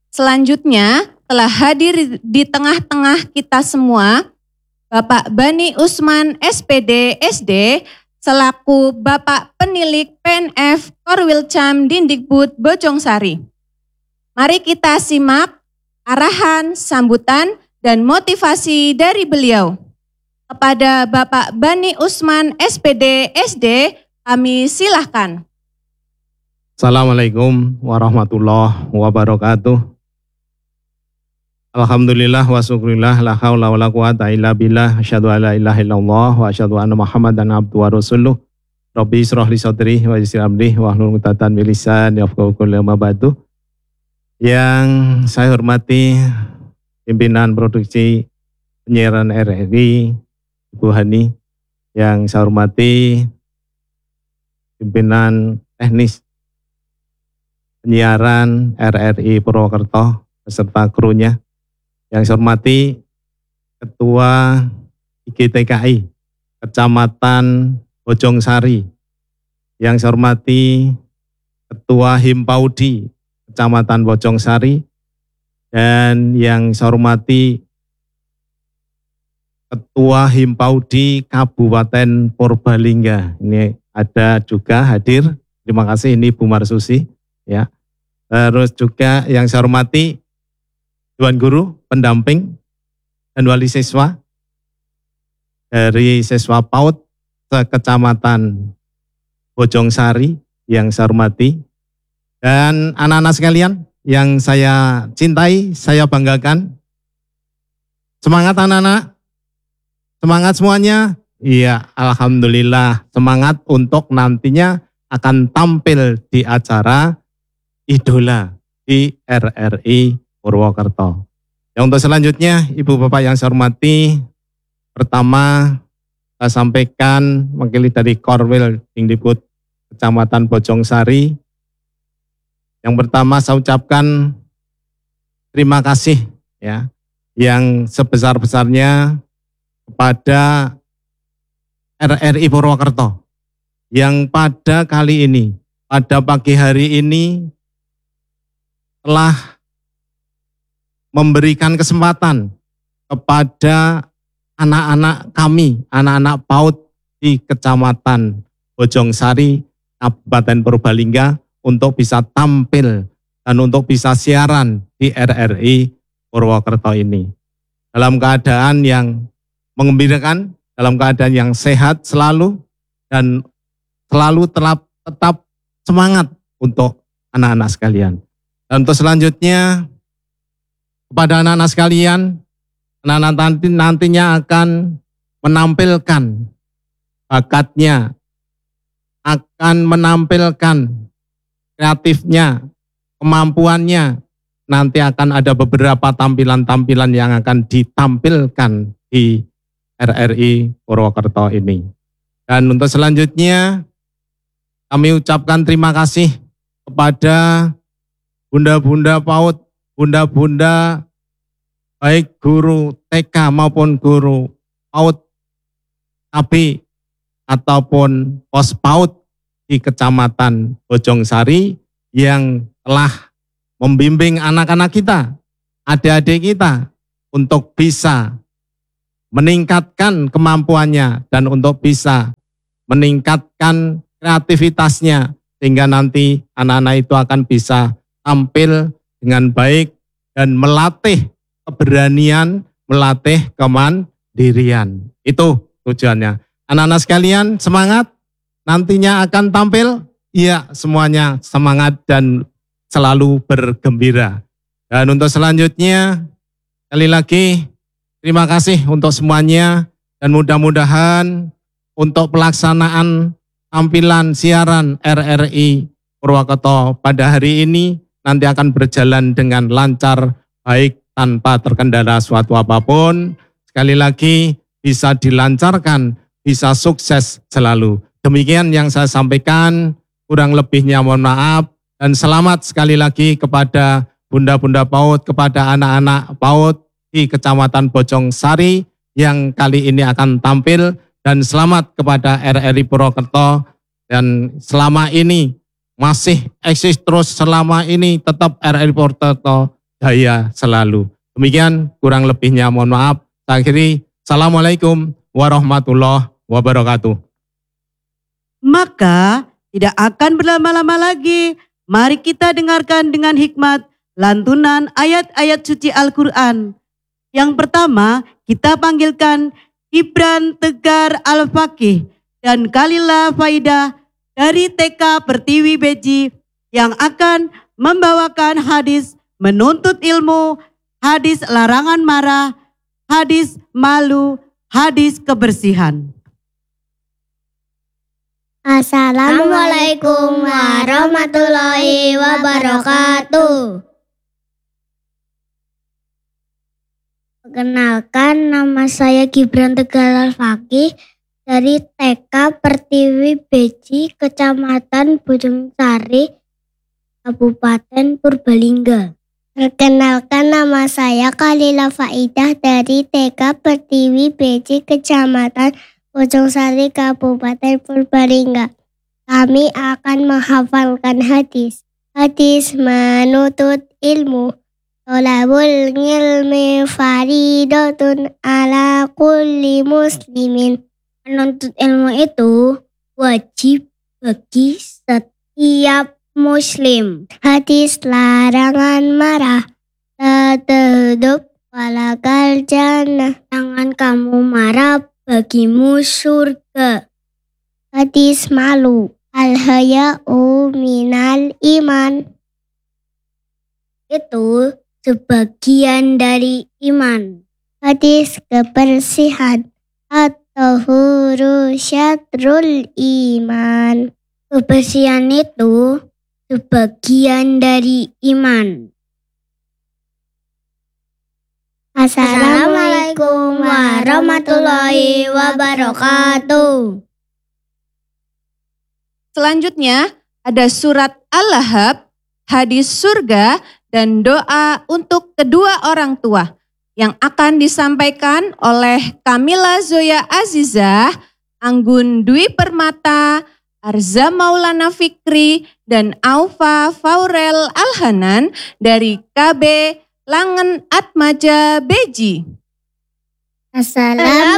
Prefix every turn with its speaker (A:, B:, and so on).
A: Selanjutnya telah hadir di tengah-tengah kita semua Bapak Bani Usman SPD SD selaku Bapak Penilik PNF Korwilcam Dindikbud Bojongsari. Mari kita simak arahan, sambutan, dan motivasi dari beliau. Kepada Bapak Bani Usman SPD SD, kami silahkan.
B: Assalamualaikum warahmatullahi wabarakatuh. Alhamdulillah wa syukurillah la haula wa la quwata illa billah asyhadu an la ilaha illallah wa asyhadu anna Muhammadan abduhu wa rasuluh. Rabbi israh li sadri wa yassir amri wahlul 'uqdatam min lisani yafqahu qawli amma ba'du. Yang saya hormati pimpinan produksi penyiaran RRI Ibu Hani, yang saya hormati pimpinan teknis penyiaran RRI Purwokerto beserta krunya, yang saya hormati Ketua IGTKI Kecamatan Bojongsari, yang saya hormati Ketua Himpaudi Kecamatan Bojongsari, dan yang saya hormati Ketua Himpaudi Kabupaten Purbalingga. Ini ada juga hadir, terima kasih, ini Bu Marsusi. Ya. Terus juga yang saya hormati Dewan Guru, pendamping, dan wali siswa dari siswa PAUD Kecamatan Bojongsari yang saya hormati, dan anak-anak sekalian yang saya cintai, saya banggakan. Semangat anak-anak, semangat semuanya. Iya, alhamdulillah, semangat untuk nantinya akan tampil di acara Idola di RRI Purwokerto. Yang untuk selanjutnya, Ibu Bapak yang saya hormati, pertama saya sampaikan mewakili dari Korwil Dindikbud Kecamatan Bojongsari. Yang pertama saya ucapkan terima kasih ya yang sebesar-besarnya kepada RRI Purwokerto yang pada kali ini, pada pagi hari ini telah memberikan kesempatan kepada anak-anak kami, anak-anak PAUD di Kecamatan Bojongsari, Kabupaten Purbalingga untuk bisa tampil dan untuk bisa siaran di RRI Purwokerto ini. Dalam keadaan yang menggembirakan, dalam keadaan yang sehat selalu, dan selalu tetap semangat untuk anak-anak sekalian. Dan untuk selanjutnya, kepada anak-anak sekalian, anak-anak nantinya akan menampilkan bakatnya, akan menampilkan kreatifnya, kemampuannya. Nanti akan ada beberapa tampilan-tampilan yang akan ditampilkan di RRI Purwokerto ini. Dan untuk selanjutnya, kami ucapkan terima kasih kepada bunda-bunda PAUD, bunda-bunda baik guru TK maupun guru PAUD KB ataupun pos PAUD di Kecamatan Bojongsari yang telah membimbing anak-anak kita, adik-adik kita untuk bisa meningkatkan kemampuannya dan untuk bisa meningkatkan kreativitasnya sehingga nanti anak-anak itu akan bisa tampil dengan baik dan melatih keberanian, melatih kemandirian. Itu tujuannya. Anak-anak sekalian semangat, nantinya akan tampil, iya semuanya semangat dan selalu bergembira. Dan untuk selanjutnya, sekali lagi terima kasih untuk semuanya dan mudah-mudahan untuk pelaksanaan tampilan siaran RRI Purwokerto pada hari ini nanti akan berjalan dengan lancar, baik tanpa terkendala suatu apapun. Sekali lagi bisa dilancarkan, bisa sukses selalu. Demikian yang saya sampaikan, kurang lebihnya mohon maaf. Dan selamat sekali lagi kepada bunda-bunda PAUD, kepada anak-anak PAUD di Kecamatan Bojongsari yang kali ini akan tampil. Dan selamat kepada RRI Purwokerto, dan selama ini masih eksis terus, selama ini tetap RRI Purwokerto jaya selalu. Demikian kurang lebihnya mohon maaf. Saya akhiri. Assalamualaikum warahmatullahi wabarakatuh.
C: Maka tidak akan berlama-lama lagi. Mari kita dengarkan dengan hikmat lantunan ayat-ayat suci Al-Quran. Yang pertama kita panggilkan Gibran Tegar Al-Fakih dan Kalila Faidah dari TK Pertiwi Beji yang akan membawakan hadis menuntut ilmu, hadis larangan marah, hadis malu, hadis kebersihan.
D: Assalamualaikum warahmatullahi wabarakatuh. Perkenalkan, nama saya Gibran Tegar Al-Fakih dari TK Pertiwi Beji, Kecamatan Bojongsari, Kabupaten Purbalingga. Perkenalkan, nama saya Kalila Faidah dari TK Pertiwi Beji, Kecamatan Bojongsari, Kabupaten Purbalingga. Kami akan menghafalkan hadis. Hadis menuntut ilmu. Tolabul ilmi faridatun ala kulli muslimin. Menuntut ilmu itu wajib bagi setiap muslim. Hadis larangan marah. La tadub walakal jannah. Jangan kamu marah, bagimu surga. Hadis malu. Al-haya'u minal iman. Itu sebagian dari iman. Hadis kebersihan. At-tahuru syatrul iman. Kebersihan itu sebagian dari iman. Assalamualaikum warahmatullahi wabarakatuh.
A: Selanjutnya ada surat Al-Lahab, hadis surga, dan doa untuk kedua orang tua yang akan disampaikan oleh Kamila Zoya Azizah, Anggun Dwi Permata, Arza Maulana Fikri, dan Aufa Faurel Alhanan dari KB Langen Atmaja Beji.
D: Assalamualaikum